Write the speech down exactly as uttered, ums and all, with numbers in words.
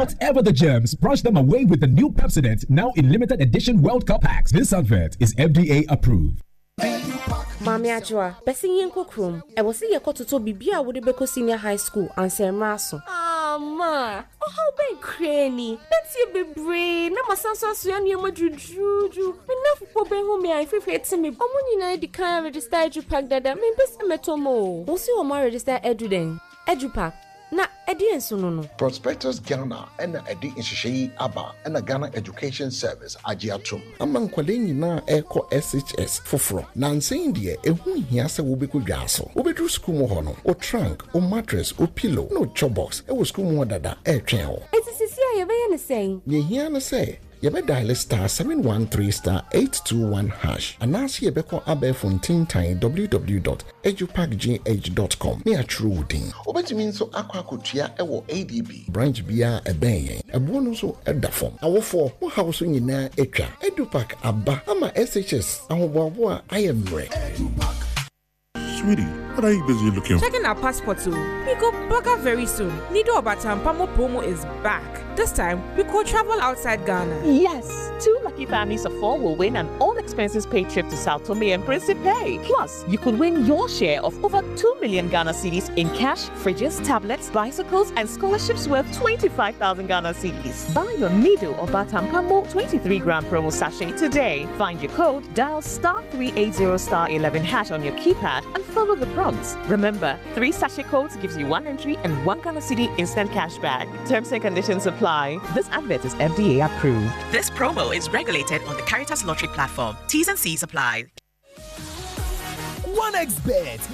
Whatever the germs, brush them away with the new Pepsodent, now in limited edition World Cup packs. This advert is F D A approved. Mami Ajua, Bessie Yenko Krum. I was see a cototo bibia would be senior high school and Sir Maso. Ah, ma. Oh, how big cranny. Let's see a brain. No, my son's son, you would juju. Enough for being home. I feel it's me. I'm when you the kind of register EduPack that I mean, best metomo. We'll see what register Eduden. EduPack. Na edi ensunono Prospectus Ghana and edi inshishi aba and a Ghana Education Service agiatum among kwaleni na eko S H S foforo na nse ndie ehu hia se wo beku dwaso wo bedru school mo hono o trunk o mattress o pillow no chobox e wo school mo dada e twen ho eti sisi aye be ye ne sen ye hia na say Yebe dial star seven one three star eight two one hash. Anasi yebeko abe fontin time w w w dot edupack g h dot com. Me a true wooding. Obeti mean so aqua kutia ewo A D B. Branch bia ebenye. Ebuonu so edafom. Awofo mo house nyina etwa. Edupack aba ama S H S. Ahoboabo I am re. Sweetie, what are you busy looking for? Checking our passport too. We go back very soon. Nido Obatampamo promo is back. This time, we could travel outside Ghana. Yes, two lucky families of four will win an all-expenses-paid trip to Sao Tome and Principe. Plus, you could win your share of over two million Ghana cedis in cash, fridges, tablets, bicycles, and scholarships worth twenty-five thousand Ghana cedis. Buy your Nido or Batampamo twenty-three gram promo sachet today. Find your code, dial star three eighty star eleven hash on your keypad, and follow the prompts. Remember, three sachet codes gives you one entry and one Ghana cedi instant cash back. Terms and conditions apply. This advert is F D A approved. This promo is regulated on the Caritas Lottery platform. T's and C's apply. one X Bet.